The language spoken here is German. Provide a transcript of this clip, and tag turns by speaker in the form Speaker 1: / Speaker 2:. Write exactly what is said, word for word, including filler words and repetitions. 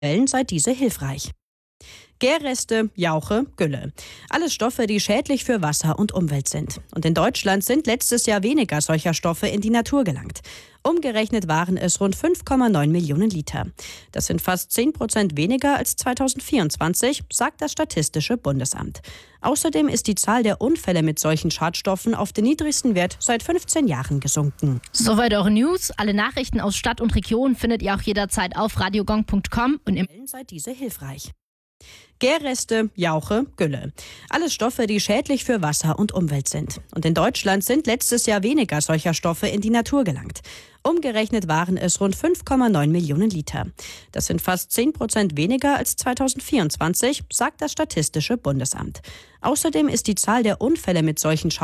Speaker 1: Quellen sei diese hilfreich. Gärreste, Jauche, Gülle. Alles Stoffe, die schädlich für Wasser und Umwelt sind. Und in Deutschland sind letztes Jahr weniger solcher Stoffe in die Natur gelangt. Umgerechnet waren es rund fünf Komma neun Millionen Liter. Das sind fast zehn Prozent weniger als zweitausendvierundzwanzig, sagt das Statistische Bundesamt. Außerdem ist die Zahl der Unfälle mit solchen Schadstoffen auf den niedrigsten Wert seit fünfzehn Jahren gesunken.
Speaker 2: Soweit eure News. Alle Nachrichten aus Stadt und Region findet ihr auch jederzeit auf radiogong punkt com und im
Speaker 1: Quellen sei diese hilfreich. Gärreste, Jauche, Gülle. Alles Stoffe, die schädlich für Wasser und Umwelt sind. Und in Deutschland sind letztes Jahr weniger solcher Stoffe in die Natur gelangt. Umgerechnet waren es rund fünf Komma neun Millionen Liter. Das sind fast zehn Prozent weniger als zweitausendvierundzwanzig, sagt das Statistische Bundesamt. Außerdem ist die Zahl der Unfälle mit solchen